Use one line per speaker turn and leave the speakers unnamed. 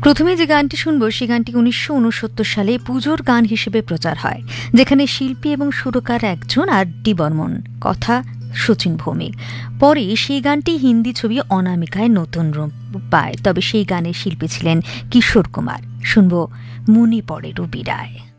প্রথমে যে গানটি শুনব সেই গানটি 1969 সালে পুজোর গান হিসেবে প্রচার হয়, যেখানে শিল্পী এবং সুরকার একজন আর ডি বর্মন, কথা শচীন ভৌমিক। পরে সেই গানটি হিন্দি ছবি অনামিকায় নতুন রূপ পায়, তবে সেই গানের শিল্পী ছিলেন কিশোর কুমার। শুনব মনে পড়ে রবি রায়।